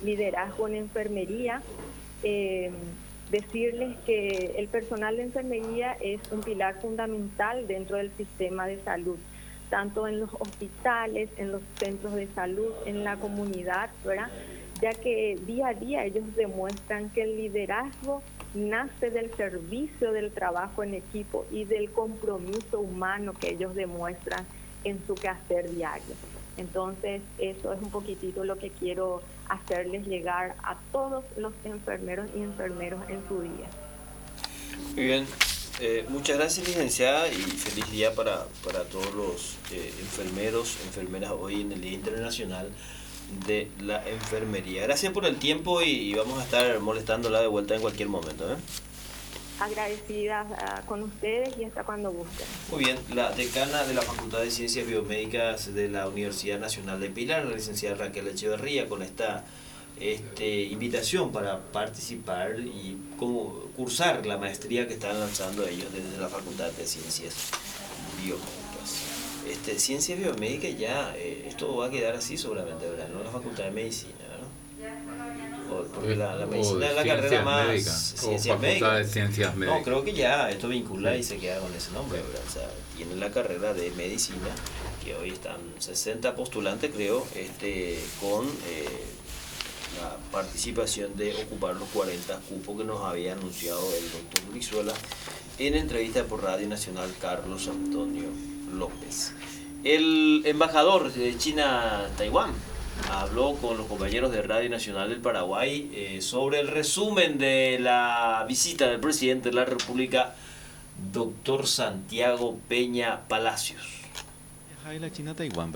liderazgo en enfermería. Decirles que el personal de enfermería es un pilar fundamental dentro del sistema de salud, tanto en los hospitales, en los centros de salud, en la comunidad, ¿verdad? Ya que día a día ellos demuestran que el liderazgo nace del servicio, del trabajo en equipo y del compromiso humano que ellos demuestran en su quehacer diario. Entonces, eso es un poquitito lo que quiero hacerles llegar a todos los enfermeros y enfermeros en su día. Muy bien. Muchas gracias, licenciada, y feliz día para todos los enfermeros, enfermeras hoy en el Día Internacional de la Enfermería. Gracias por el tiempo y vamos a estar molestándola de vuelta en cualquier momento, ¿eh? Agradecidas con ustedes y hasta cuando gusten. Muy bien, la decana de la Facultad de Ciencias Biomédicas de la Universidad Nacional de Pilar, la licenciada Raquel Echeverría, con esta invitación para participar y cursar la maestría que están lanzando ellos desde la Facultad de Ciencias Biomédicas. Ciencias Biomédicas ya, esto va a quedar así seguramente, ¿verdad? No la Facultad de Medicina, ¿no? Porque la medicina es la carrera más médicas, ciencias o médicas. Facultad de Ciencias Médicas. No, creo que ya esto vincula y se queda con ese nombre, ¿verdad? O sea, tiene la carrera de medicina, que hoy están 60 postulantes, creo, con la participación de ocupar los 40 cupos que nos había anunciado el doctor Brizuela en entrevista por Radio Nacional Carlos Antonio López. El embajador de China Taiwán habló con los compañeros de Radio Nacional del Paraguay sobre el resumen de la visita del presidente de la República, doctor Santiago Peña Palacios. La China Taiwán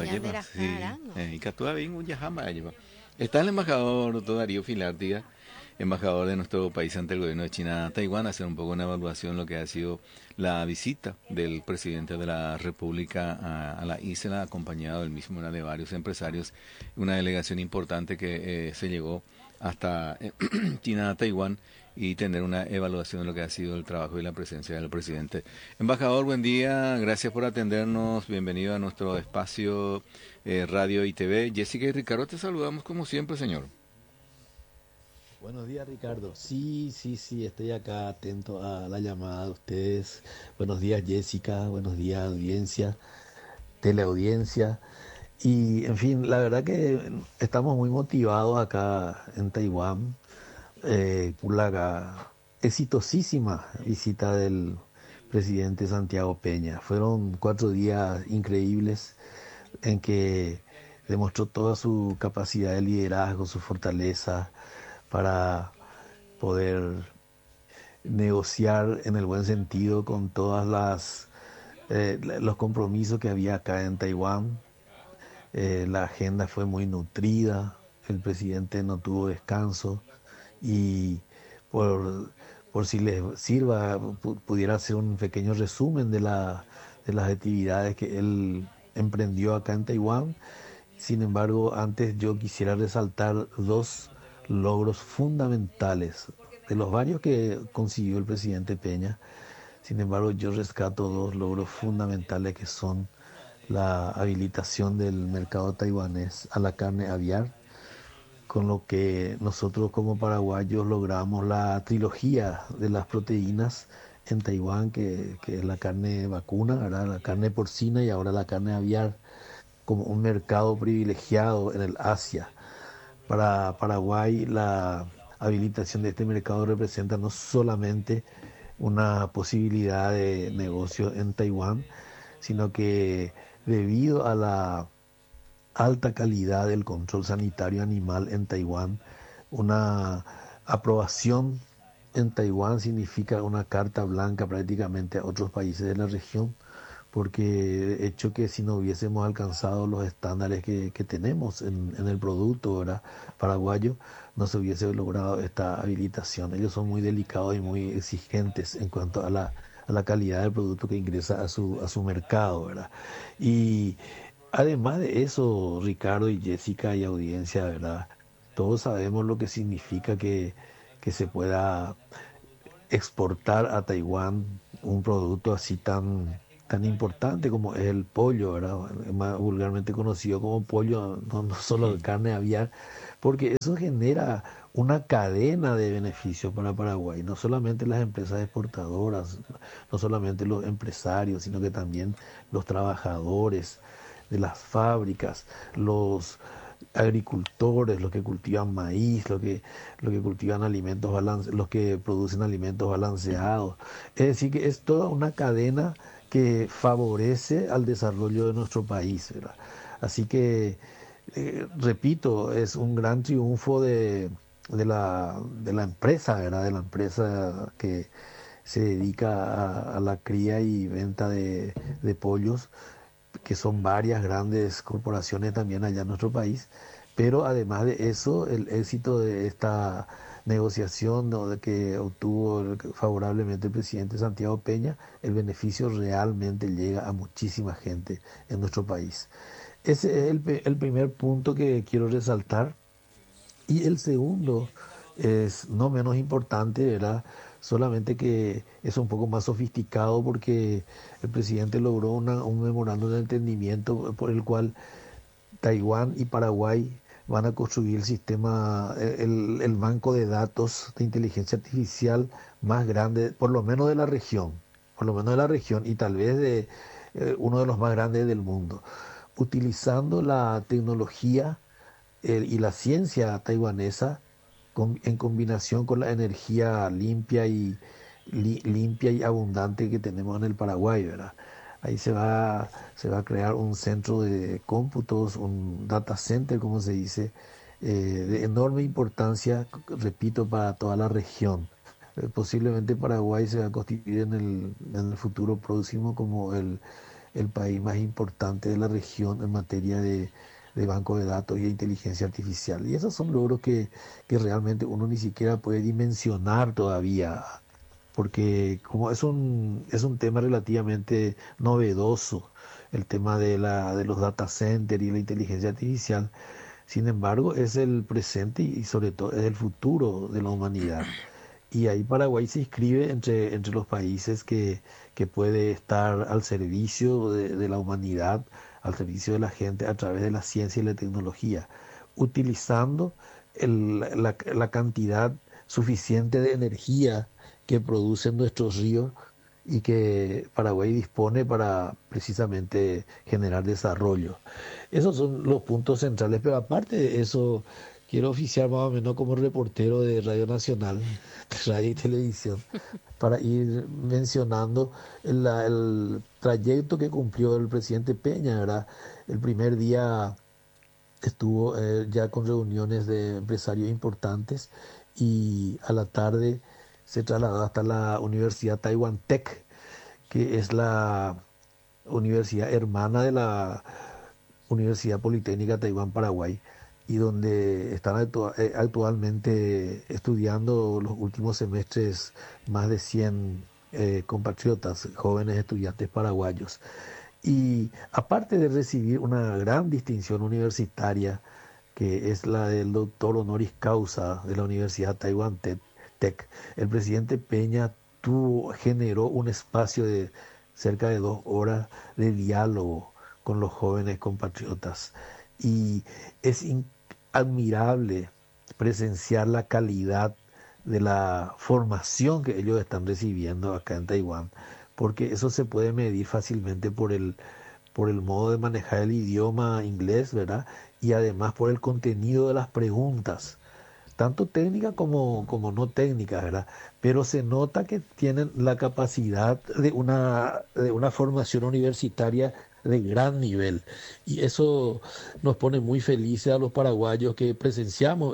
está el embajador doctor Darío Filártiga, embajador de nuestro país ante el gobierno de China Taiwán, a hacer un poco una evaluación de lo que ha sido la visita del presidente de la República a la isla, acompañado del mismo de varios empresarios, una delegación importante que se llegó hasta China Taiwán, y tener una evaluación de lo que ha sido el trabajo y la presencia del presidente. Embajador, buen día, gracias por atendernos, bienvenido a nuestro espacio Radio y TV. Jessica y Ricardo, te saludamos como siempre, señor. Buenos días, Ricardo. Sí, estoy acá atento a la llamada de ustedes. Buenos días, Jessica, buenos días, audiencia, teleaudiencia. Y, en fin, la verdad que estamos muy motivados acá en Taiwán por la exitosísima visita del presidente Santiago Peña. Fueron 4 días increíbles en que demostró toda su capacidad de liderazgo, su fortaleza para poder negociar en el buen sentido con todas los compromisos que había acá en Taiwán. La agenda fue muy nutrida, el presidente no tuvo descanso, y por si les sirva, pudiera hacer un pequeño resumen de las actividades que él emprendió acá en Taiwán. Sin embargo, antes yo quisiera resaltar 2 logros fundamentales de los varios que consiguió el presidente Peña. Sin embargo, yo rescato 2 logros fundamentales, que son la habilitación del mercado taiwanés a la carne aviar, con lo que nosotros como paraguayos logramos la trilogía de las proteínas en Taiwán, que es la carne vacuna, ¿verdad? La carne porcina y ahora la carne aviar, como un mercado privilegiado en el Asia. Para Paraguay, la habilitación de este mercado representa no solamente una posibilidad de negocio en Taiwán, sino que debido a la alta calidad del control sanitario animal en Taiwán, una aprobación en Taiwán significa una carta blanca prácticamente a otros países de la región, porque de hecho que si no hubiésemos alcanzado los estándares que tenemos en el producto, ¿verdad?, paraguayo, no se hubiese logrado esta habilitación. Ellos son muy delicados y muy exigentes en cuanto a la calidad del producto que ingresa a su mercado, ¿verdad? Y además de eso, Ricardo y Jessica y audiencia, ¿verdad?, todos sabemos lo que significa que se pueda exportar a Taiwán un producto así tan tan importante como es el pollo, ¿verdad? Más vulgarmente conocido como pollo, no solo de carne aviar, porque eso genera una cadena de beneficios para Paraguay, no solamente las empresas exportadoras, no solamente los empresarios, sino que también los trabajadores de las fábricas, los agricultores, los que cultivan maíz, los que cultivan alimentos los que producen alimentos balanceados. Es decir, que es toda una cadena que favorece al desarrollo de nuestro país, ¿verdad? Así que, repito, es un gran triunfo de la empresa, ¿verdad? De la empresa que se dedica a la cría y venta de pollos, que son varias grandes corporaciones también allá en nuestro país, pero además de eso, el éxito de esta negociación, ¿no?, de que obtuvo favorablemente el presidente Santiago Peña, el beneficio realmente llega a muchísima gente en nuestro país. Ese es el primer punto que quiero resaltar. Y el segundo es no menos importante, ¿verdad? Solamente que es un poco más sofisticado porque el presidente logró un memorándum de entendimiento por el cual Taiwán y Paraguay van a construir el sistema, el banco de datos de inteligencia artificial más grande, por lo menos de la región, por lo menos de la región y tal vez de uno de los más grandes del mundo, utilizando la tecnología y la ciencia taiwanesa en combinación con la energía limpia y abundante que tenemos en el Paraguay, ¿verdad? Ahí se va a crear un centro de cómputos, un data center, como se dice, de enorme importancia, repito, para toda la región. Posiblemente Paraguay se va a constituir en el futuro próximo como el país más importante de la región en materia de banco de datos y de inteligencia artificial. Y esos son logros que realmente uno ni siquiera puede dimensionar todavía, porque como es un tema relativamente novedoso, el tema de los data centers y la inteligencia artificial. Sin embargo, es el presente y sobre todo es el futuro de la humanidad. Y ahí Paraguay se inscribe entre los países que puede estar al servicio de la humanidad, al servicio de la gente a través de la ciencia y la tecnología, utilizando la cantidad suficiente de energía que producen nuestros ríos y que Paraguay dispone para precisamente generar desarrollo. Esos son los puntos centrales, pero aparte de eso, quiero oficiar más o menos como reportero de Radio Nacional, de Radio y Televisión, para ir mencionando el trayecto que cumplió el presidente Peña, ¿verdad? El primer día estuvo ya con reuniones de empresarios importantes y a la tarde se trasladó hasta la Universidad Taiwan Tech, que es la universidad hermana de la Universidad Politécnica Taiwán Paraguay y donde están actualmente estudiando los últimos semestres más de 100 compatriotas, jóvenes estudiantes paraguayos. Y aparte de recibir una gran distinción universitaria, que es la del doctor honoris causa de la Universidad Taiwan Tech, el presidente Peña generó un espacio de cerca de 2 horas de diálogo con los jóvenes compatriotas. Y es admirable presenciar la calidad de la formación que ellos están recibiendo acá en Taiwán, porque eso se puede medir fácilmente por el modo de manejar el idioma inglés, ¿verdad? Y además por el contenido de las preguntas, tanto técnicas como no técnicas, ¿verdad? Pero se nota que tienen la capacidad de una formación universitaria de gran nivel. Y eso nos pone muy felices a los paraguayos que presenciamos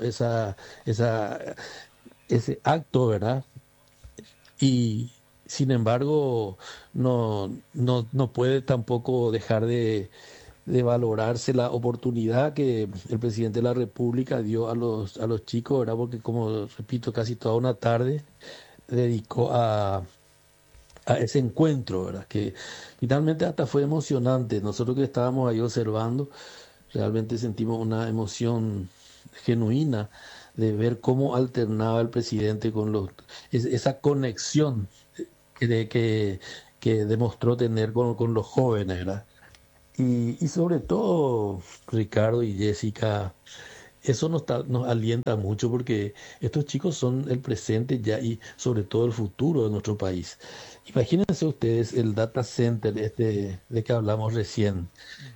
ese acto, ¿verdad? Y sin embargo, no puede tampoco dejar de valorarse la oportunidad que el presidente de la República dio a los chicos, ¿verdad? Porque como repito, casi toda una tarde dedicó a ese encuentro, ¿verdad? Que finalmente hasta fue emocionante. Nosotros que estábamos ahí observando, realmente sentimos una emoción genuina de ver cómo alternaba el presidente con esa conexión que, que, que demostró tener con los jóvenes, ¿verdad? Y sobre todo, Ricardo y Jessica, eso nos alienta mucho porque estos chicos son el presente ya y sobre todo el futuro de nuestro país. Imagínense ustedes el data center este de que hablamos recién,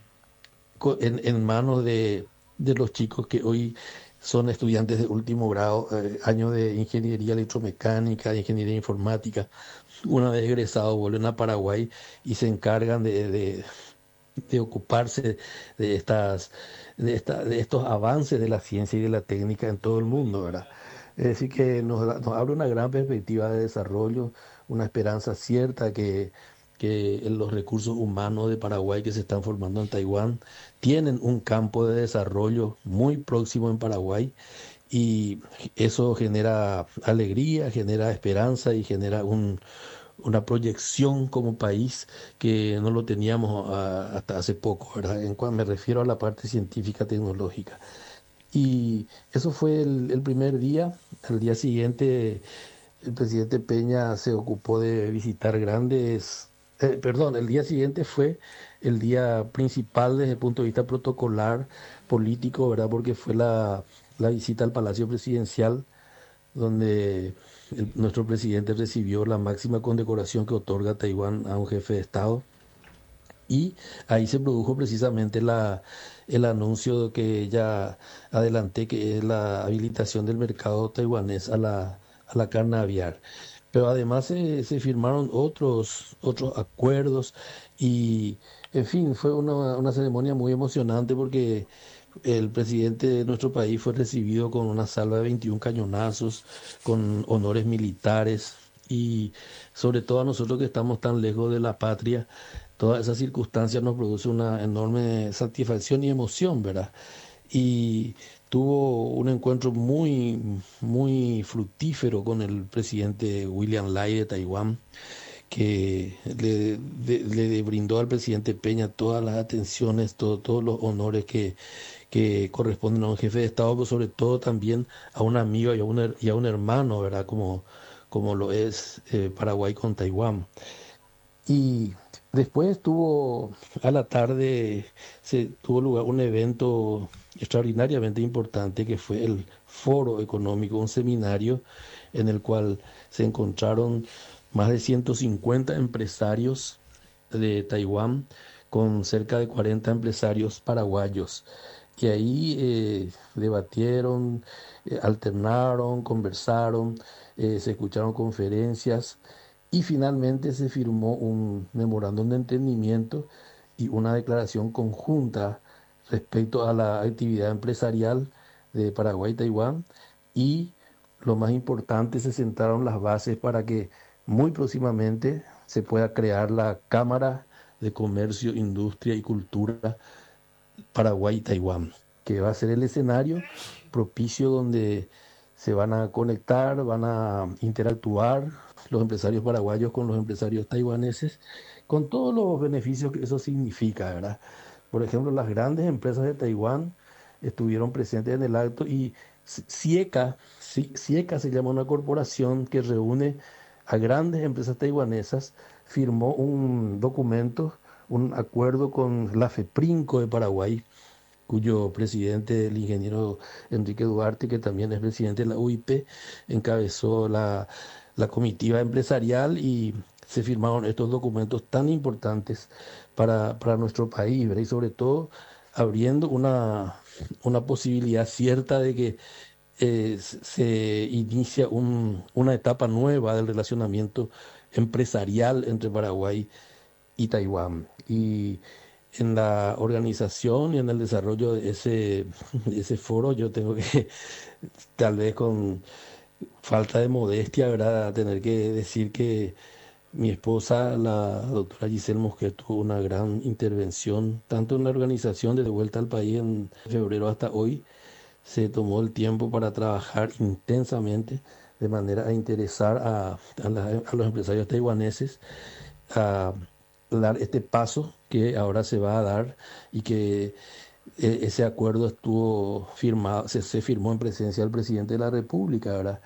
en manos de los chicos que hoy son estudiantes de último grado, año de ingeniería electromecánica, de ingeniería informática. Una vez egresados vuelven a Paraguay y se encargan de ocuparse de de estos avances de la ciencia y de la técnica en todo el mundo, ¿verdad? Es decir, que nos abre una gran perspectiva de desarrollo, una esperanza cierta que los recursos humanos de Paraguay que se están formando en Taiwán tienen un campo de desarrollo muy próximo en Paraguay y eso genera alegría, genera esperanza y genera una proyección como país que no lo teníamos hasta hace poco, ¿verdad? En cuanto me refiero a la parte científica tecnológica. Y eso fue el primer día. Al día siguiente, el presidente Peña se ocupó de visitar perdón, el día siguiente fue el día principal desde el punto de vista protocolar, político, ¿verdad? Porque fue la visita al Palacio Presidencial donde nuestro presidente recibió la máxima condecoración que otorga Taiwán a un jefe de Estado. Y ahí se produjo precisamente el anuncio que ya adelanté, que es la habilitación del mercado taiwanés a la carne aviar. Pero además se firmaron otros acuerdos y, en fin, fue una ceremonia muy emocionante porque el presidente de nuestro país fue recibido con una salva de 21 cañonazos, con honores militares y sobre todo a nosotros que estamos tan lejos de la patria, todas esas circunstancias nos produce una enorme satisfacción y emoción, ¿verdad? Y tuvo un encuentro muy fructífero con el presidente William Lai de Taiwán, que le brindó al presidente Peña todas las atenciones, todos los honores que corresponden a un jefe de Estado, pero sobre todo también a un amigo y a un hermano, ¿verdad? Como lo es Paraguay con Taiwán. Y después a la tarde, se tuvo lugar un evento extraordinariamente importante que fue el Foro Económico, un seminario en el cual se encontraron más de 150 empresarios de Taiwán con cerca de 40 empresarios paraguayos. Y ahí debatieron, alternaron, conversaron, se escucharon conferencias y finalmente se firmó un memorándum de entendimiento y una declaración conjunta respecto a la actividad empresarial de Paraguay y Taiwán. Y lo más importante, se sentaron las bases para que muy próximamente se pueda crear la Cámara de Comercio, Industria y Cultura Paraguay y Taiwán, que va a ser el escenario propicio donde se van a conectar, van a interactuar los empresarios paraguayos con los empresarios taiwaneses, con todos los beneficios que eso significa, ¿verdad? Por ejemplo, las grandes empresas de Taiwán estuvieron presentes en el acto y CIECA se llama una corporación que reúne a grandes empresas taiwanesas, firmó un documento, un acuerdo con la FEPRINCO de Paraguay, cuyo presidente, el ingeniero Enrique Duarte, que también es presidente de la UIP, encabezó la comitiva empresarial y se firmaron estos documentos tan importantes para nuestro país, ¿verdad? Y sobre todo abriendo una posibilidad cierta de que se inicia una etapa nueva del relacionamiento empresarial entre Paraguay y Taiwán. Y en la organización y en el desarrollo de ese foro, yo tengo que, tal vez con falta de modestia, ¿verdad?, tener que decir que mi esposa, la doctora Giselle Mosquet, tuvo una gran intervención, tanto en la organización desde vuelta al país en febrero hasta hoy. Se tomó el tiempo para trabajar intensamente de manera a interesar a los empresarios taiwaneses a dar este paso que ahora se va a dar y que ese acuerdo estuvo firmado, se firmó en presencia del presidente de la República, ¿verdad?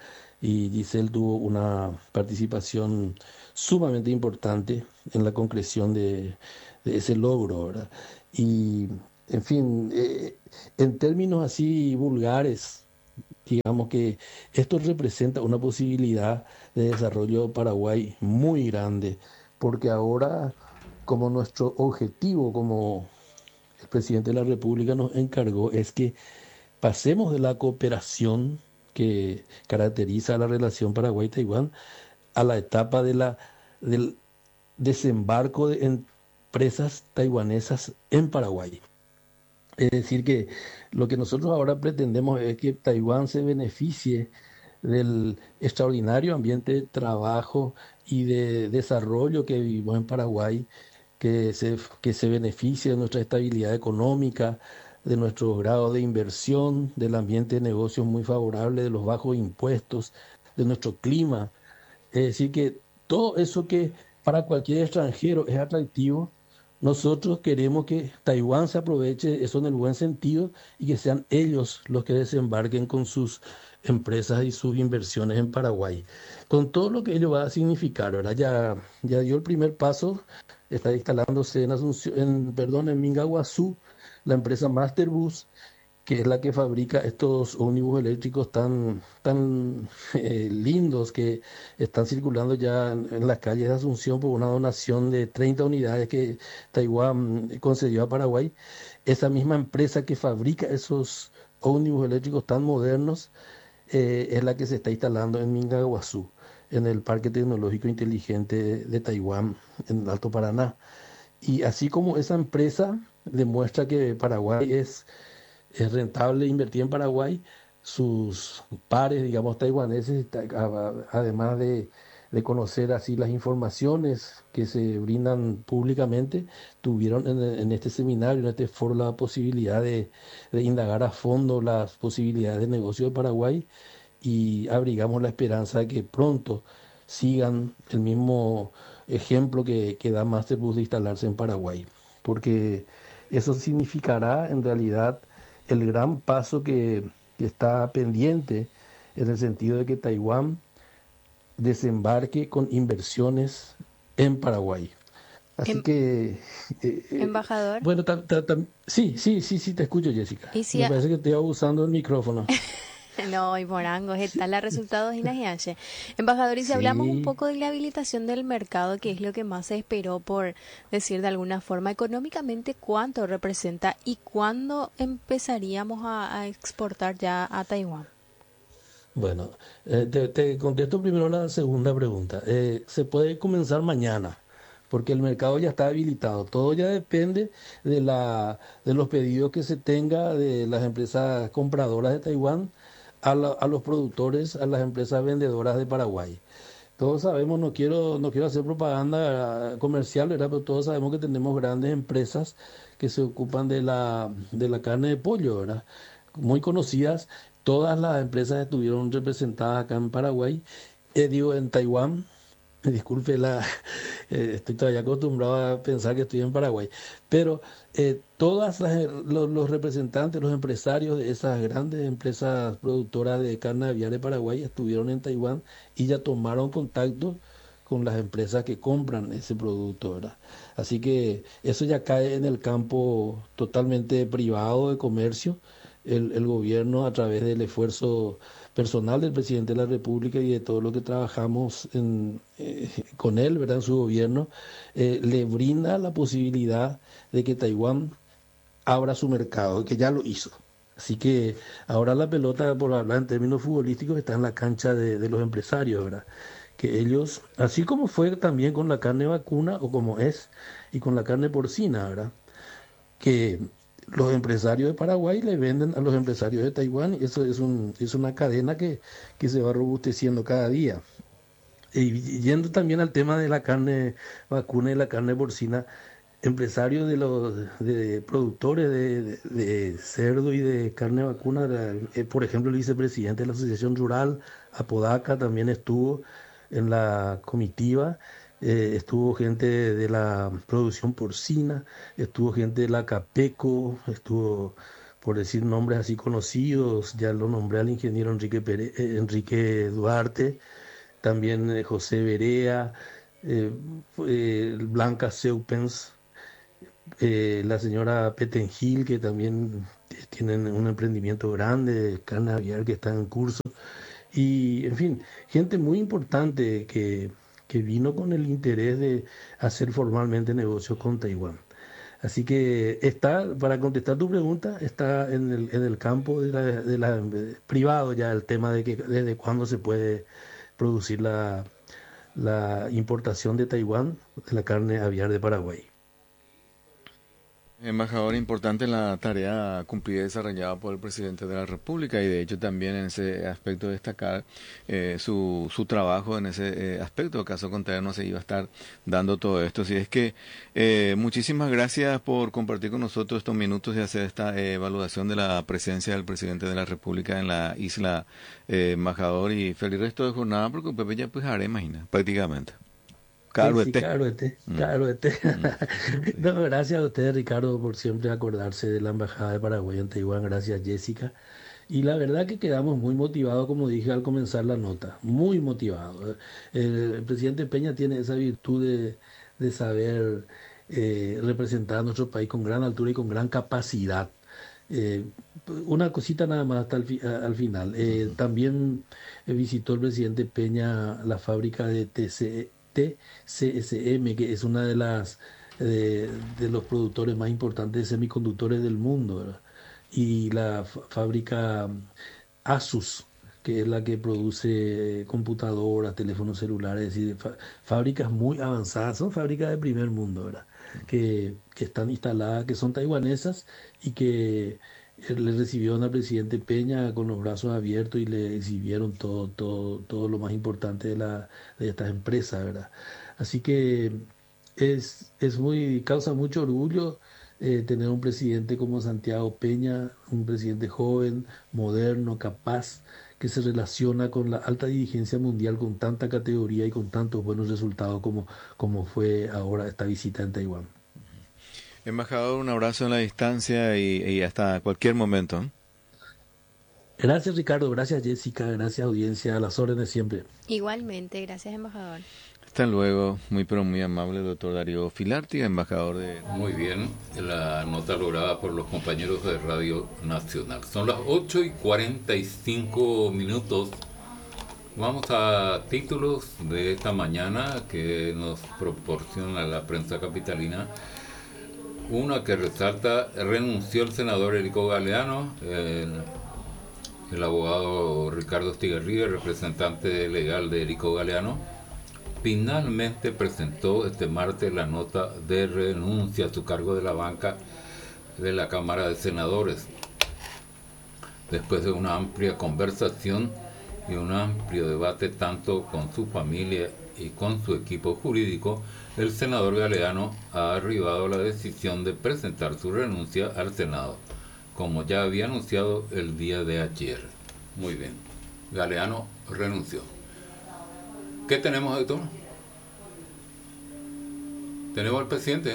y Giselle tuvo una participación sumamente importante en la concreción de ese logro, ¿verdad? Y, en fin, en términos así vulgares, digamos que esto representa una posibilidad de desarrollo de Paraguay muy grande, porque ahora, como nuestro objetivo, como el presidente de la República nos encargó, es que pasemos de la cooperación que caracteriza la relación Paraguay-Taiwán a la etapa del desembarco de empresas taiwanesas en Paraguay. Es decir, que lo que nosotros ahora pretendemos es que Taiwán se beneficie del extraordinario ambiente de trabajo y de desarrollo que vivimos en Paraguay, que se beneficie de nuestra estabilidad económica, de nuestro grado de inversión, del ambiente de negocios muy favorable, de los bajos impuestos, de nuestro clima. Es decir, que todo eso que para cualquier extranjero es atractivo, nosotros queremos que Taiwán se aproveche eso en el buen sentido y que sean ellos los que desembarquen con sus empresas y sus inversiones en Paraguay. Con todo lo que ello va a significar, ¿verdad? Ya dio el primer paso, está instalándose en Asunción, perdón, en Mingaguazú, la empresa Masterbus, que es la que fabrica estos ómnibus eléctricos tan lindos que están circulando ya en las calles de Asunción por una donación de 30 unidades que Taiwán concedió a Paraguay. Esa misma empresa que fabrica esos ómnibus eléctricos tan modernos es la que se está instalando en Mingaguazú, en el Parque Tecnológico Inteligente de Taiwán, en Alto Paraná. Y así como esa empresa demuestra que Paraguay es rentable invertir en Paraguay, sus pares, digamos, taiwaneses, además de conocer así las informaciones que se brindan públicamente, tuvieron en este seminario, en este foro, la posibilidad de indagar a fondo las posibilidades de negocio de Paraguay y abrigamos la esperanza de que pronto sigan el mismo ejemplo que da Masterbus de instalarse en Paraguay, porque eso significará en realidad el gran paso que está pendiente en el sentido de que Taiwán desembarque con inversiones en Paraguay. Así Em- que, embajador, bueno, sí, te escucho, Jessica. y si Me parece que estoy abusando del micrófono. no, y morangos, está la resultados y nahiache. Embajador, y si hablamos un Sí. poco de la habilitación del mercado, que es lo que más se esperó, por decir de alguna forma, económicamente, ¿cuánto representa y cuándo empezaríamos a exportar ya a Taiwán? Bueno, te contesto primero la segunda pregunta. Se puede comenzar mañana, porque el mercado ya está habilitado. Todo ya depende de los pedidos que se tenga de las empresas compradoras de Taiwán a los productores, a las empresas vendedoras de Paraguay. Todos sabemos, no quiero hacer propaganda comercial, ¿verdad? Pero todos sabemos que tenemos grandes empresas que se ocupan de la carne de pollo, ¿verdad? Muy conocidas. Todas las empresas estuvieron representadas acá en Paraguay, digo, en Taiwán. Disculpe estoy todavía acostumbrado a pensar que estoy en Paraguay, pero los representantes, los empresarios de esas grandes empresas productoras de carne aviar de Paraguay estuvieron en Taiwán y ya tomaron contacto con las empresas que compran ese producto, ¿verdad? Así que eso ya cae en el campo totalmente privado de comercio. El gobierno, a través del esfuerzo personal del presidente de la República y de todo lo que trabajamos con él, ¿verdad? En su gobierno, le brinda la posibilidad de que Taiwán abra su mercado, que ya lo hizo. Así que ahora la pelota, por hablar en términos futbolísticos, está en la cancha de los empresarios, ¿verdad? Que ellos, así como fue también con la carne vacuna, o como es, y con la carne porcina, ¿verdad? Que los empresarios de Paraguay le venden a los empresarios de Taiwán, y eso es una cadena que se va robusteciendo cada día. Y yendo también al tema de la carne vacuna y la carne porcina, empresarios de productores de cerdo y de carne vacuna, por ejemplo, el vicepresidente de la Asociación Rural, Apodaca, también estuvo en la comitiva. Estuvo gente de la producción porcina, estuvo gente de la Capeco, estuvo por decir nombres así conocidos, ya lo nombré al ingeniero Enrique Duarte, también José Berea, Blanca Seupens, la señora Petengil, que también tienen un emprendimiento grande de carne aviar que está en curso. Y, en fin, gente muy importante que vino con el interés de hacer formalmente negocios con Taiwán. Así que está, para contestar tu pregunta, está en el campo privado ya el tema de que desde cuándo se puede producir la importación de Taiwán de la carne aviar de Paraguay. Embajador, importante la tarea cumplida y desarrollada por el presidente de la República y de hecho también en ese aspecto destacar su trabajo en ese aspecto, caso contrario no se iba a estar dando todo esto. Así es que muchísimas gracias por compartir con nosotros estos minutos y hacer esta evaluación de la presencia del presidente de la República en la isla, embajador, y feliz resto de jornada porque Pepe ya pues haré, imagina, prácticamente. Claro, No, gracias a usted, Ricardo, por siempre acordarse de la Embajada de Paraguay en Taiwán. Gracias, Jessica. Y la verdad que quedamos muy motivados, como dije al comenzar la nota, muy motivados. El presidente Peña tiene esa virtud de saber representar a nuestro país con gran altura y con gran capacidad. Eh, una cosita nada más hasta al final. También visitó el presidente Peña la fábrica de TCSM, que es una de los productores más importantes de semiconductores del mundo, ¿verdad? Y la fábrica Asus, que es la que produce computadoras, teléfonos celulares, es decir, fábricas muy avanzadas, son fábricas de primer mundo, ¿verdad? Que están instaladas, que son taiwanesas y que le recibieron al presidente Peña con los brazos abiertos y le exhibieron todo lo más importante de estas empresas, ¿verdad? Así que causa mucho orgullo tener un presidente como Santiago Peña, un presidente joven, moderno, capaz, que se relaciona con la alta dirigencia mundial con tanta categoría y con tantos buenos resultados como fue ahora esta visita en Taiwán. Embajador, un abrazo en la distancia y hasta cualquier momento. Gracias, Ricardo, gracias, Jessica, gracias, audiencia, a las órdenes siempre. Igualmente, gracias, embajador. Hasta luego, muy pero muy amable, doctor Darío Filarti, embajador de... Muy bien, la nota lograda por los compañeros de Radio Nacional. Son las 8:45. Vamos a títulos de esta mañana que nos proporciona la prensa capitalina. Una que resalta: renunció el senador Erico Galeano, el abogado Ricardo Estigarribia, representante legal de Erico Galeano, finalmente presentó este martes la nota de renuncia a su cargo de la banca de la Cámara de Senadores. Después de una amplia conversación y un amplio debate tanto con su familia y con su equipo jurídico, el senador Galeano ha arribado a la decisión de presentar su renuncia al Senado, como ya había anunciado el día de ayer. Muy bien, Galeano renunció. ¿Qué tenemos de turno? Tenemos al presidente.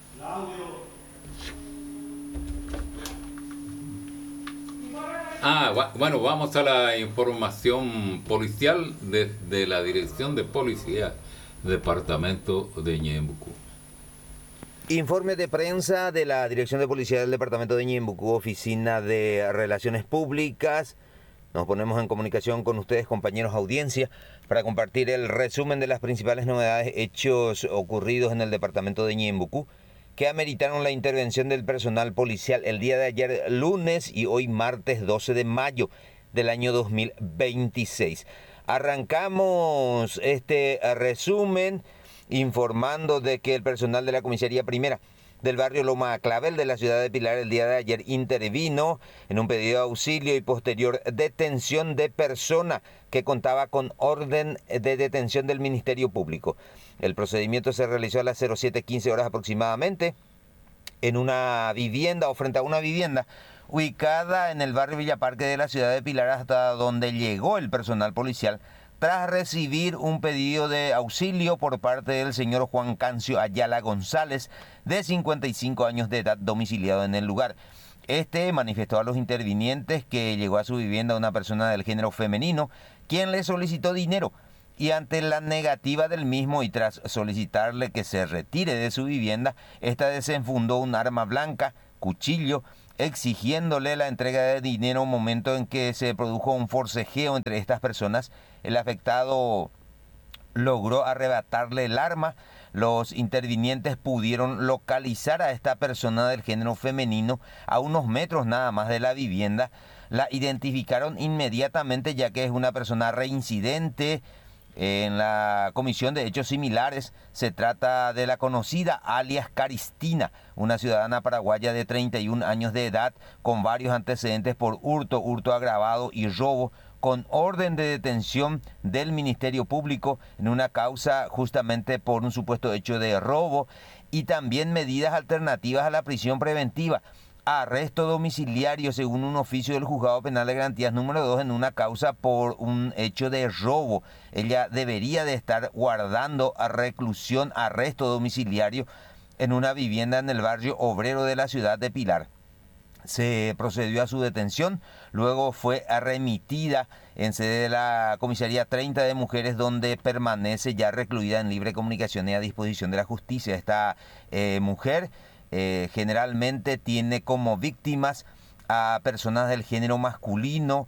Bueno, vamos a la información policial desde la Dirección de Policía, Departamento de Ñeembucú. Informe de prensa de la Dirección de Policía del Departamento de Ñeembucú, Oficina de Relaciones Públicas. Nos ponemos en comunicación con ustedes, compañeros audiencia, para compartir el resumen de las principales novedades, hechos ocurridos en el departamento de Ñeembucú, que ameritaron la intervención del personal policial el día de ayer lunes y hoy martes 12 de mayo del año 2026. Arrancamos este resumen informando de que el personal de la Comisaría Primera del barrio Loma Clavel de la ciudad de Pilar el día de ayer intervino en un pedido de auxilio y posterior detención de persona que contaba con orden de detención del Ministerio Público. El procedimiento se realizó a las 07:15 horas aproximadamente en una vivienda o frente a una vivienda ubicada en el barrio Villaparque de la ciudad de Pilar, hasta donde llegó el personal policial tras recibir un pedido de auxilio por parte del señor Juan Cancio Ayala González, de 55 años de edad, domiciliado en el lugar. Este manifestó a los intervinientes que llegó a su vivienda una persona del género femenino, quien le solicitó dinero, y ante la negativa del mismo y tras solicitarle que se retire de su vivienda, esta desenfundó un arma blanca, cuchillo, exigiéndole la entrega de dinero, momento en que se produjo un forcejeo entre estas personas. El afectado logró arrebatarle el arma. Los intervinientes pudieron localizar a esta persona del género femenino a unos metros nada más de la vivienda. La identificaron inmediatamente, ya que es una persona reincidente en la comisión de hechos similares. Se trata de la conocida alias Caristina, una ciudadana paraguaya de 31 años de edad, con varios antecedentes por hurto agravado y robo, con orden de detención del Ministerio Público en una causa justamente por un supuesto hecho de robo, y también medidas alternativas a la prisión preventiva. Arresto domiciliario según un oficio del Juzgado Penal de Garantías número 2 en una causa por un hecho de robo. Ella debería de estar guardando a reclusión, arresto domiciliario en una vivienda en el barrio obrero de la ciudad de Pilar. Se procedió a su detención, luego fue remitida en sede de la Comisaría 30 de Mujeres, donde permanece ya recluida en libre comunicación y a disposición de la justicia. Esta mujer generalmente tiene como víctimas a personas del género masculino,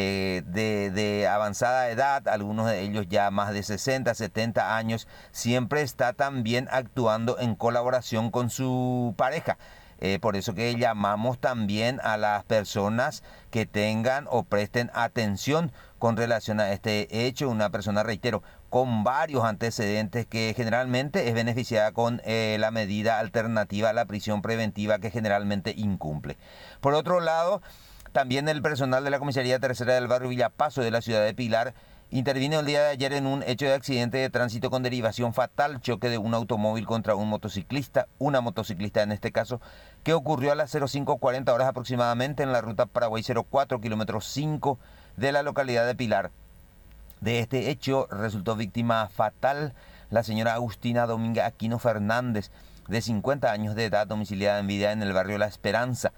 de avanzada edad, algunos de ellos ya más de 60, 70 años. Siempre está también actuando en colaboración con su pareja. Por eso que llamamos también a las personas que tengan o presten atención con relación a este hecho. Una persona, reitero, con varios antecedentes, que generalmente es beneficiada con la medida alternativa a la prisión preventiva, que generalmente incumple. Por otro lado, también el personal de la Comisaría Tercera del barrio Villapaso de la ciudad de Pilar intervino el día de ayer en un hecho de accidente de tránsito con derivación fatal, choque de un automóvil contra un motociclista, una motociclista en este caso, que ocurrió a las 05:40 horas aproximadamente en la ruta Paraguay 04, kilómetro 5 de la localidad de Pilar. De este hecho resultó víctima fatal la señora Agustina Dominga Aquino Fernández, de 50 años de edad, domiciliada en vida en el barrio La Esperanza.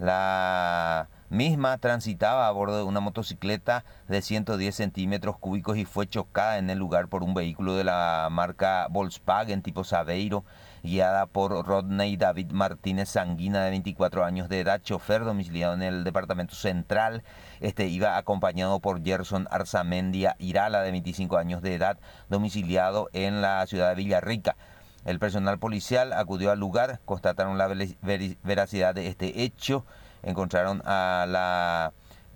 La misma transitaba a bordo de una motocicleta de 110 centímetros cúbicos y fue chocada en el lugar por un vehículo de la marca Volkswagen tipo Saveiro, guiada por Rodney David Martínez Sanguina, de 24 años de edad, chofer domiciliado en el departamento central. Este iba acompañado por Gerson Arzamendia Irala, de 25 años de edad, domiciliado en la ciudad de Villarrica. El personal policial acudió al lugar, constataron la veracidad de este hecho, encontraron a la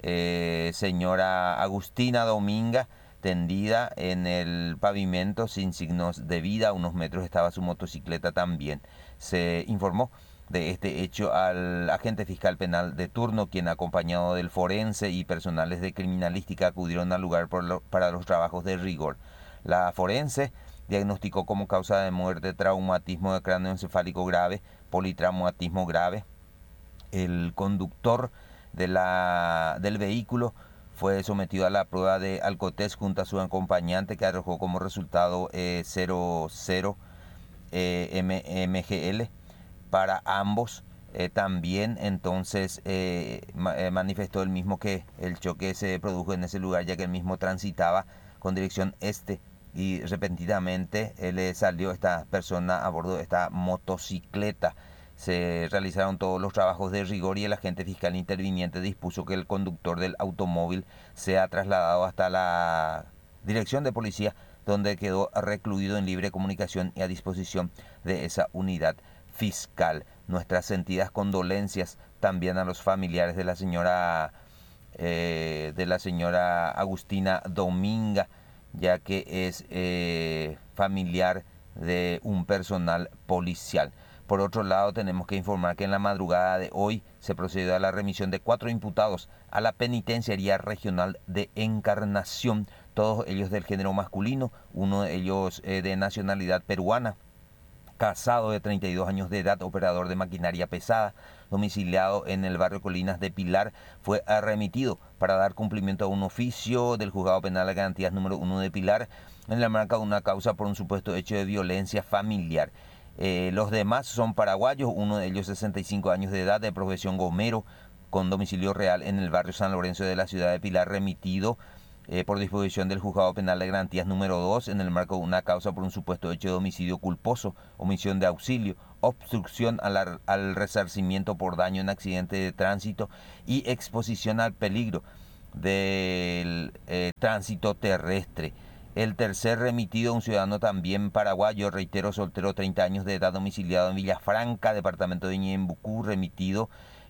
señora Agustina Dominga tendida en el pavimento sin signos de vida. A unos metros estaba su motocicleta también. Se informó de este hecho al agente fiscal penal de turno, quien, acompañado del forense y personales de criminalística, acudieron al lugar para los trabajos de rigor. La forense diagnosticó como causa de muerte traumatismo de cráneo encefálico grave, politraumatismo grave. El conductor del vehículo fue sometido a la prueba de alcotest junto a su acompañante, que arrojó como resultado 00 mgl para ambos. También entonces manifestó el mismo que el choque se produjo en ese lugar, ya que el mismo transitaba con dirección este y repentinamente le salió esta persona a bordo de esta motocicleta. Se realizaron todos los trabajos de rigor y el agente fiscal interviniente dispuso que el conductor del automóvil sea trasladado hasta la dirección de policía, donde quedó recluido en libre comunicación y a disposición de esa unidad fiscal. Nuestras sentidas condolencias también a los familiares de la señora Agustina Dominga, ya que es familiar de un personal policial. Por otro lado, tenemos que informar que en la madrugada de hoy se procedió a la remisión de 4 imputados a la Penitenciaría Regional de Encarnación, todos ellos del género masculino, uno de ellos de nacionalidad peruana, casado, de 32 años de edad, operador de maquinaria pesada, domiciliado en el barrio Colinas de Pilar. Fue remitido para dar cumplimiento a un oficio del Juzgado Penal de Garantías número 1 de Pilar en la marca de una causa por un supuesto hecho de violencia familiar. Los demás son paraguayos, uno de ellos 65 años de edad, de profesión gomero, con domicilio real en el barrio San Lorenzo de la ciudad de Pilar, remitido por disposición del Juzgado Penal de Garantías número 2 en el marco de una causa por un supuesto hecho de homicidio culposo, omisión de auxilio, obstrucción al resarcimiento por daño en accidente de tránsito y exposición al peligro del tránsito terrestre. El tercer remitido, un ciudadano también paraguayo, reitero, soltero, 30 años de edad, domiciliado en Villafranca, departamento de Ñembucú, remitido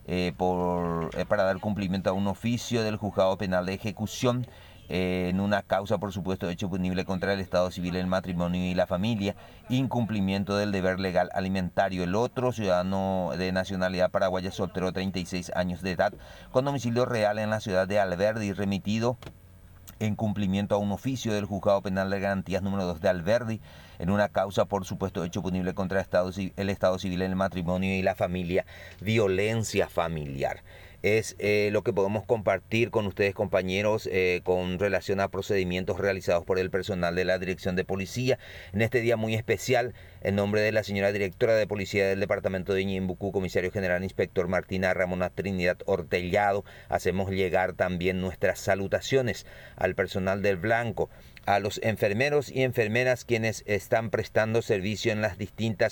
para dar cumplimiento a un oficio del Juzgado Penal de Ejecución en una causa por supuesto hecho punible contra el Estado Civil, el matrimonio y la familia, incumplimiento del deber legal alimentario. El otro, ciudadano de nacionalidad paraguaya, soltero, 36 años de edad, con domicilio real en la ciudad de Alberdi, remitido en cumplimiento a un oficio del Juzgado Penal de Garantías número 2 de Alberdi, en una causa por supuesto hecho punible contra el Estado Civil, el matrimonio y la familia, violencia familiar. Es lo que podemos compartir con ustedes, compañeros, con relación a procedimientos realizados por el personal de la Dirección de Policía. En este día muy especial, en nombre de la señora directora de Policía del Departamento de Ñembucú, Comisario General Inspector Martina Ramona Trinidad Ortellado, hacemos llegar también nuestras salutaciones al personal del Blanco, a los enfermeros y enfermeras quienes están prestando servicio en las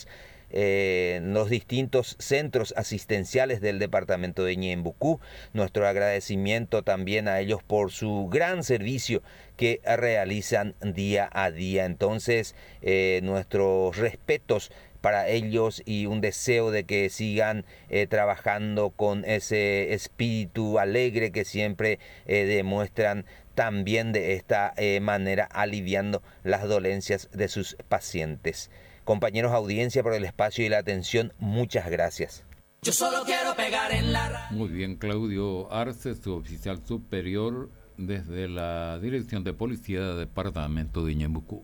los distintos centros asistenciales del departamento de Ñembucú. Nuestro agradecimiento también a ellos por su gran servicio que realizan día a día. Entonces, nuestros respetos para ellos y un deseo de que sigan trabajando con ese espíritu alegre que siempre demuestran, también de esta manera aliviando las dolencias de sus pacientes. Compañeros, audiencia, por el espacio y la atención, muchas gracias. Yo solo quiero pegar en la radio. Muy bien, Claudio Arce, su oficial superior desde la Dirección de Policía del Departamento de Ñembucú.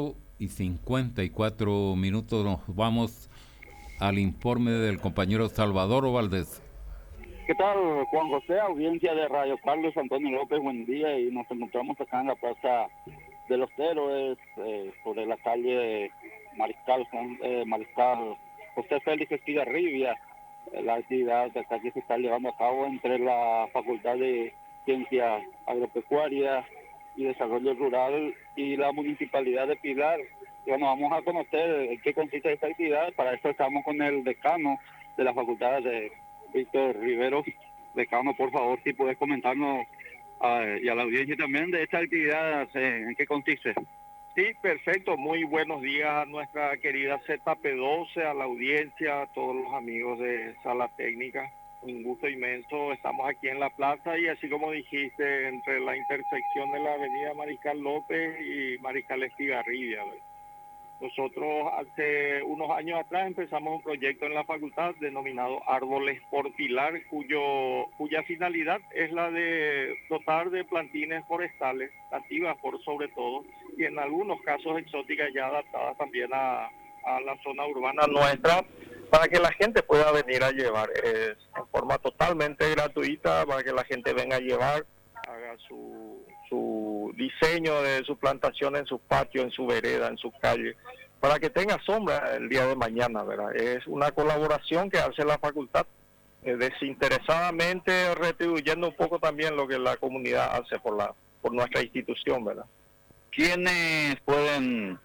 8:54, nos vamos al informe del compañero Salvador Valdés. ¿Qué tal, Juan José? Audiencia de Radio Carlos Antonio López, buen día, y nos encontramos acá en la Plaza de los Héroes, sobre la calle Mariscal José Félix Estigarribia. La actividad de acá que se está llevando a cabo entre la Facultad de Ciencias Agropecuarias y Desarrollo Rural y la Municipalidad de Pilar. Y bueno, vamos a conocer en qué consiste esta actividad. Para eso estamos con el decano de la Facultad de Víctor Rivero. Decano, por favor, si puedes comentarnos y a la audiencia también de esta actividad, en qué consiste. Sí, perfecto. Muy buenos días a nuestra querida ZP12, a la audiencia, a todos los amigos de Sala Técnica. Un gusto inmenso. Estamos aquí en la plaza y así como dijiste, entre la intersección de la avenida Mariscal López y Mariscal Estigarribia. Nosotros hace unos años atrás empezamos un proyecto en la facultad denominado Árboles por Pilar, cuya finalidad es la de dotar de plantines forestales, nativas por sobre todo, y en algunos casos exóticas ya adaptadas también a la zona urbana nuestra, para que la gente pueda venir a llevar. Es en forma totalmente gratuita para que la gente venga a llevar, haga su diseño de su plantación en su patio, en su vereda, en su calle, para que tenga sombra el día de mañana, ¿verdad? Es una colaboración que hace la facultad, desinteresadamente retribuyendo un poco también lo que la comunidad hace por nuestra institución, ¿verdad? ¿Quiénes pueden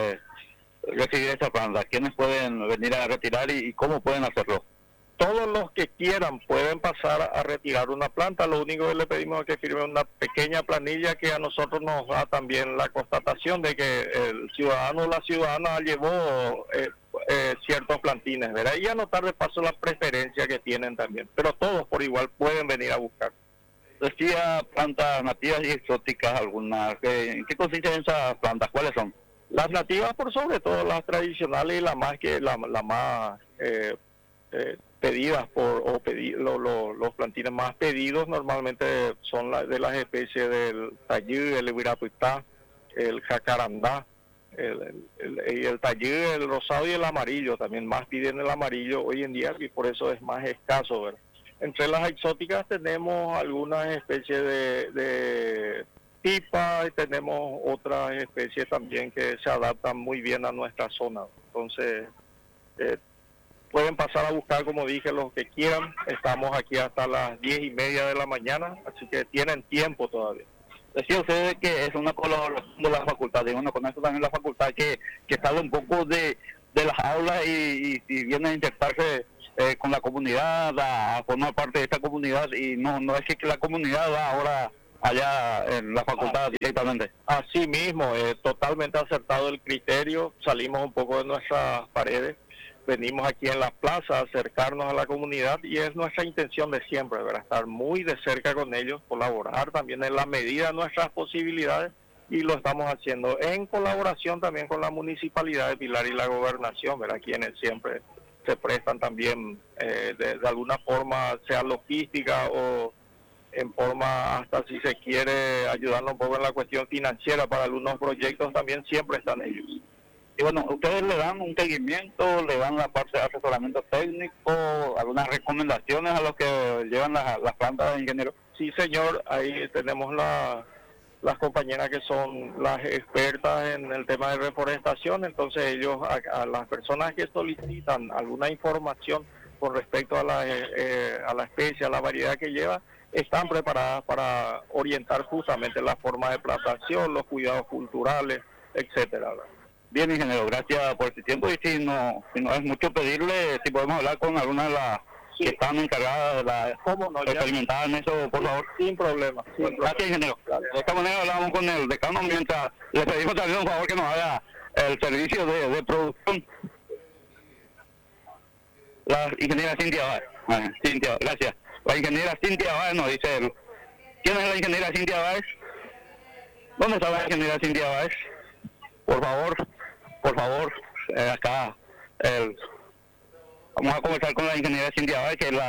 recibir esta planta? ¿Quiénes pueden venir a retirar y cómo pueden hacerlo? Todos los que quieran pueden pasar a retirar una planta. Lo único que le pedimos es que firme una pequeña planilla que a nosotros nos da también la constatación de que el ciudadano o la ciudadana llevó ciertos plantines, ¿verdad? Y anotar de paso la preferencia que tienen también. Pero todos por igual pueden venir a buscar. Decía plantas nativas y exóticas algunas. ¿En qué consisten esas plantas? ¿Cuáles son? Las nativas, por sobre todo las tradicionales y la más pedidas los plantines más pedidos normalmente son de las especies del tayú, el ibirapuitá, el jacarandá, el tayú, el rosado y el amarillo. También más piden el amarillo hoy en día y por eso es más escaso, ¿verdad? Entre las exóticas tenemos algunas especies de pipa y tenemos otras especies también que se adaptan muy bien a nuestra zona. Entonces, Pueden pasar a buscar, como dije, los que quieran. Estamos aquí hasta las 10:30 de la mañana, así que tienen tiempo todavía. Decía usted que es una colaboración de la facultad, y bueno, con eso también la facultad que sale un poco de las aulas y viene a intentarse con la comunidad, a formar parte de esta comunidad, y no es que la comunidad va ahora allá en la facultad directamente. Así mismo, totalmente acertado el criterio. Salimos un poco de nuestras paredes, venimos aquí en la plaza a acercarnos a la comunidad, y es nuestra intención de siempre, ¿verdad? Estar muy de cerca con ellos, colaborar también en la medida de nuestras posibilidades, y lo estamos haciendo en colaboración también con la Municipalidad de Pilar y la Gobernación, ¿verdad? Quienes siempre se prestan también de alguna forma, sea logística o en forma, hasta si se quiere, ayudarnos un poco en la cuestión financiera para algunos proyectos, también siempre están ellos. Y bueno, ustedes le dan un seguimiento, le dan la parte de asesoramiento técnico, algunas recomendaciones a los que llevan las plantas de ingenieros. Sí, señor, ahí tenemos las compañeras que son las expertas en el tema de reforestación. Entonces ellos, a las personas que solicitan alguna información con respecto a la especie, a la variedad que lleva, están preparadas para orientar justamente la forma de plantación, los cuidados culturales, etcétera. Bien, ingeniero, gracias por este tiempo, y si no es mucho pedirle, si podemos hablar con alguna de las que están encargadas de la experimentada en eso, por favor. Sin problema. Gracias, ingeniero. De esta manera hablamos con el decano, mientras le pedimos también un favor que nos haga el servicio de producción. La ingeniera Cintia Báez. Cintia, gracias. La ingeniera Cintia Báez nos dice, ¿quién es la ingeniera Cintia Báez? ¿Dónde está la ingeniera Cintia Báez? Por favor, acá vamos a conversar con la ingeniera Cintia Báez, que es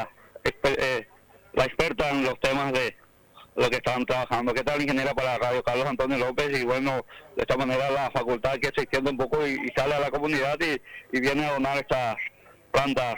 la experta en los temas de lo que están trabajando. ¿Qué tal, ingeniera? Para Radio Carlos Antonio López, y bueno, de esta manera la facultad que se extiende un poco y sale a la comunidad y viene a donar estas plantas.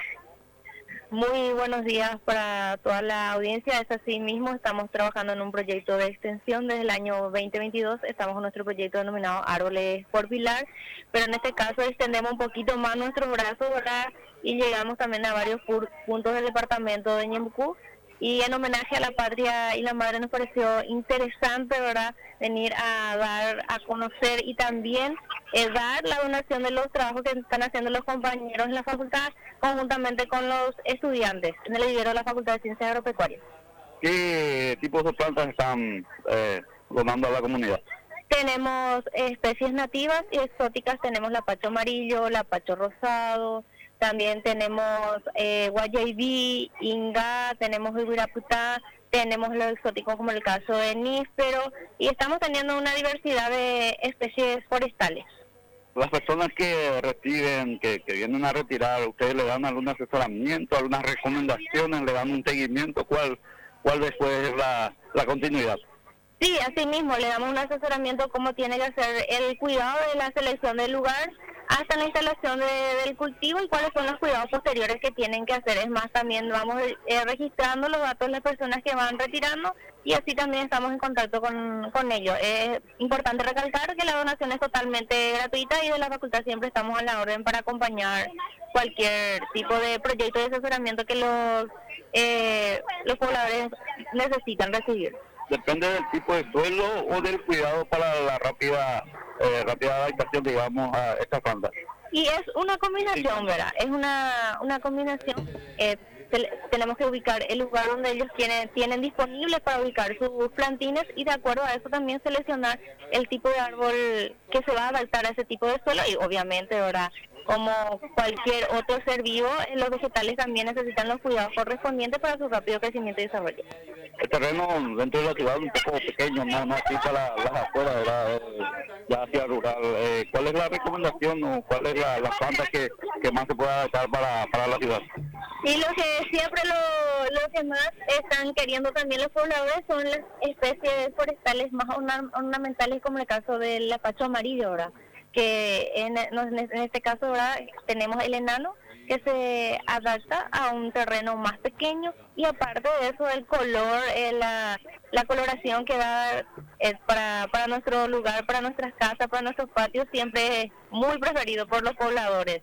Muy buenos días para toda la audiencia. Es así mismo, estamos trabajando en un proyecto de extensión desde el año 2022. Estamos en nuestro proyecto denominado Árboles por Pilar, pero en este caso extendemos un poquito más nuestros brazos, ¿verdad? Y llegamos también a varios puntos del departamento de Ñembucú. Y en homenaje a la patria y la madre nos pareció interesante, ¿verdad?, venir a dar a conocer y también dar la donación de los trabajos que están haciendo los compañeros en la facultad conjuntamente con los estudiantes en el vivero de la Facultad de Ciencias Agropecuarias. ¿Qué tipos de plantas están donando a la comunidad? Tenemos especies nativas y exóticas, tenemos lapacho amarillo, lapacho rosado, también tenemos guayabí, inga, tenemos ibiraputá, tenemos los exóticos como el caso de níspero, y estamos teniendo una diversidad de especies forestales. Las personas que reciben, que vienen a retirar, ¿ustedes le dan algún asesoramiento, algunas recomendaciones, le dan un seguimiento? ¿Cuál después es la continuidad? Sí, así mismo, le damos un asesoramiento cómo tiene que hacer el cuidado de la selección del lugar hasta la instalación del cultivo y cuáles son los cuidados posteriores que tienen que hacer. Es más, también vamos registrando los datos de las personas que van retirando y así también estamos en contacto con ellos. Es importante recalcar que la donación es totalmente gratuita y de la facultad siempre estamos a la orden para acompañar cualquier tipo de proyecto de asesoramiento que los pobladores necesitan recibir. Depende del tipo de suelo o del cuidado para la rápida adaptación, digamos, a esta planta. Y es una combinación, ¿verdad? Es una combinación. Tenemos que ubicar el lugar donde ellos tienen disponible para ubicar sus plantines y de acuerdo a eso también seleccionar el tipo de árbol que se va a adaptar a ese tipo de suelo y obviamente, ¿verdad?, como cualquier otro ser vivo, los vegetales también necesitan los cuidados correspondientes para su rápido crecimiento y desarrollo. El terreno dentro de la ciudad es un poco pequeño, no así para las afueras, ¿verdad? Ya hacia rural. ¿Cuál es la recomendación o cuál es la planta que más se puede adaptar para la ciudad? Y lo que siempre lo que más están queriendo también los pobladores son las especies forestales más ornamentales, como el caso del lapacho amarillo, ¿verdad?, que en este caso ahora tenemos el enano que se adapta a un terreno más pequeño y aparte de eso el color, la coloración que da para nuestro lugar, para nuestras casas, para nuestros patios siempre es muy preferido por los pobladores.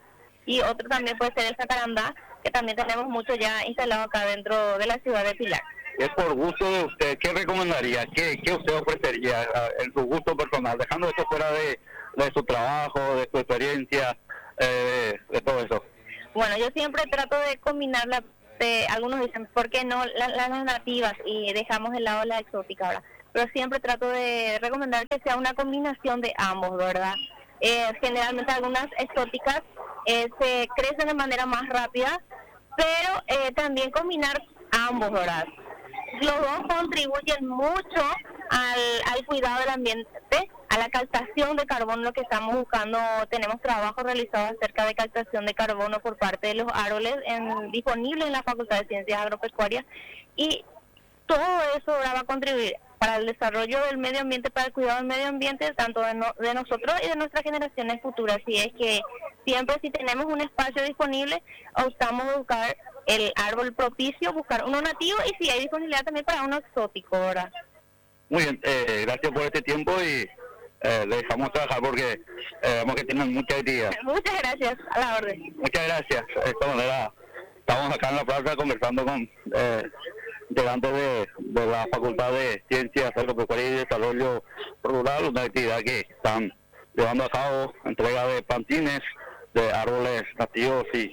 y otro también puede ser el jacarandá, que también tenemos mucho ya instalado acá dentro de la ciudad de Pilar. Es por gusto de usted, ¿qué recomendaría? ¿Qué usted ofrecería en su gusto personal? Dejando esto fuera de su trabajo, de su experiencia, de todo eso. Bueno, yo siempre trato de combinar algunos dicen, ¿por qué no las nativas? Y dejamos de lado la exótica, ¿verdad? Pero siempre trato de recomendar que sea una combinación de ambos, ¿verdad? Generalmente algunas exóticas se crecen de manera más rápida, pero también combinar ambos, ¿verdad? Los dos contribuyen mucho al cuidado del ambiente, a la captación de carbono, lo que estamos buscando. Tenemos trabajos realizados acerca de captación de carbono por parte de los árboles disponibles en la Facultad de Ciencias Agropecuarias, y todo eso ahora va a contribuir para el desarrollo del medio ambiente, para el cuidado del medio ambiente, tanto de nosotros y de nuestras generaciones futuras. Así es que siempre, si tenemos un espacio disponible, optamos a buscar el árbol propicio, buscar uno nativo, y si hay disponibilidad también para uno exótico, ¿verdad? Muy bien, gracias por este tiempo y le dejamos trabajar porque vemos que tienen mucha actividad. Muchas gracias, a la orden. Muchas gracias. De esta manera, estamos acá en la plaza conversando con integrantes de la Facultad de Ciencias Agropecuarias y Desarrollo Rural, una actividad que están llevando a cabo, entrega de plantines, de árboles nativos y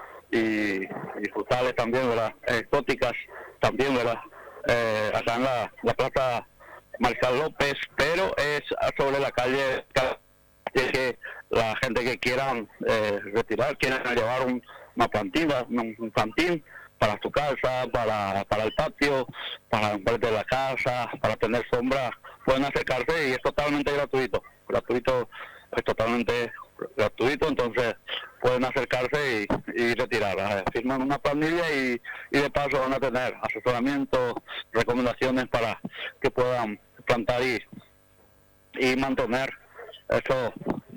frutales también, ¿verdad? Exóticas también, ¿verdad? Acá en la plaza Mariscal López, pero es sobre la calle que la gente que quieran retirar, quieran llevar una plantina, un plantín para su casa, para el patio, para enfrente de la casa, para tener sombra, pueden acercarse y es totalmente gratuito, es totalmente gratuito, entonces pueden acercarse y retirar, firman una planilla y de paso van a tener asesoramiento, recomendaciones para que puedan plantar y mantener eso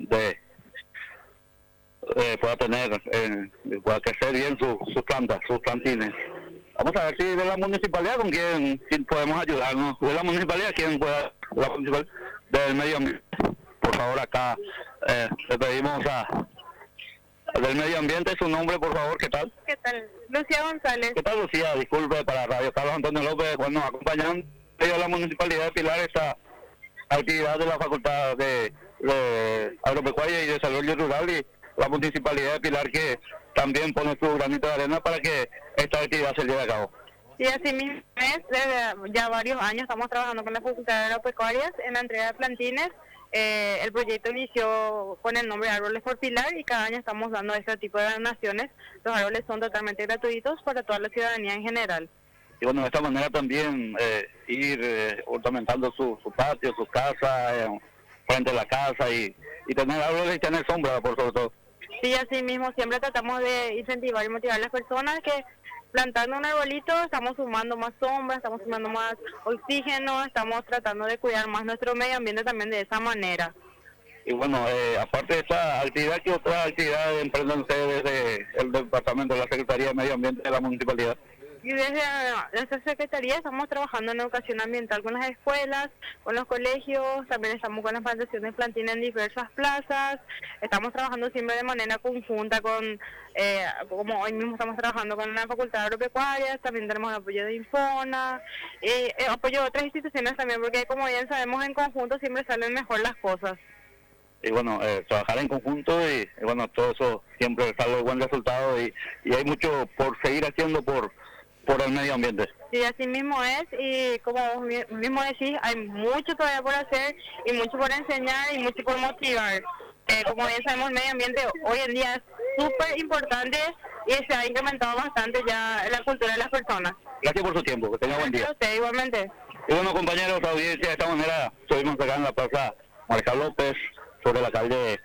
pueda crecer bien sus plantas, sus plantines. Vamos a ver si de la municipalidad con quién podemos ayudarnos, de la municipalidad la municipalidad del medio ambiente. Por favor, acá le pedimos del medio ambiente su nombre, por favor. ¿Qué tal? ¿Qué tal? Lucía González. ¿Qué tal, Lucía? Disculpe, para Radio Carlos Antonio López, bueno, acompañando a la municipalidad de Pilar esta actividad de la Facultad de Agropecuaria y Desarrollo Rural, y la municipalidad de Pilar que también pone su granito de arena para que esta actividad se lleve a cabo. Sí, así mismo es, desde ya varios años estamos trabajando con la Facultad de Agropecuarias en la entrega de plantines. El proyecto inició con el nombre Árboles por Pilar y cada año estamos dando este tipo de donaciones. Los árboles son totalmente gratuitos para toda la ciudadanía en general. Y bueno, de esta manera también ir ornamentando su patio, su casa, frente a la casa y tener árboles y tener sombra, por sobre todo. Sí, así mismo siempre tratamos de incentivar y motivar a las personas que plantando un arbolito estamos sumando más sombra, estamos sumando más oxígeno, estamos tratando de cuidar más nuestro medio ambiente también de esa manera. Y bueno, aparte de esta actividad, ¿qué otra actividad emprenden ustedes desde el departamento de la Secretaría de Medio Ambiente de la municipalidad? Y desde nuestra Secretaría estamos trabajando en educación ambiental con las escuelas, con los colegios, también estamos con las plantaciones de plantines en diversas plazas, estamos trabajando siempre de manera conjunta como hoy mismo estamos trabajando con la Facultad de Agropecuarias, también tenemos el apoyo de Infona, apoyo de otras instituciones también, porque como bien sabemos, en conjunto siempre salen mejor las cosas. Y bueno, trabajar en conjunto y bueno, todo eso siempre sale buen resultado y hay mucho por seguir haciendo por el medio ambiente. Sí, así mismo es, y como vos mismo decís, hay mucho todavía por hacer y mucho por enseñar y mucho por motivar. Como bien sabemos, el medio ambiente hoy en día es súper importante y se ha incrementado bastante ya en la cultura de las personas. Gracias por su tiempo, que tenga buen día. Gracias a usted, igualmente. Y bueno, compañeros de audiencia, de esta manera estuvimos acá en la plaza Mariscal López, sobre la calle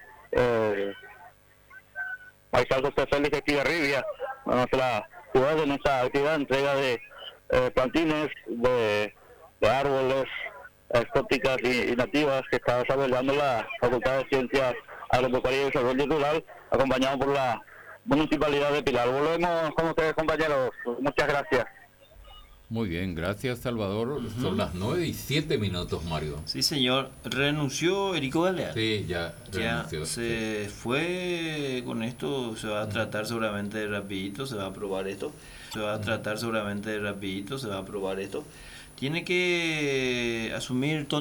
Mariscal José Félix Estigarribia, nuestra ciudad, en esta actividad entrega de plantines de árboles exóticas y nativas que está desarrollando la Facultad de Ciencias Agropecuarias y Desarrollo Rural, acompañado por la Municipalidad de Pilar. Volvemos con ustedes, compañeros. Muchas gracias. Muy bien, gracias Salvador. Son las 9:07, Mario. Sí, señor. ¿Renunció Erico Galeano? Sí, ya renunció. Se fue con esto, se va a tratar seguramente rapidito, se va a aprobar esto. Tiene que asumir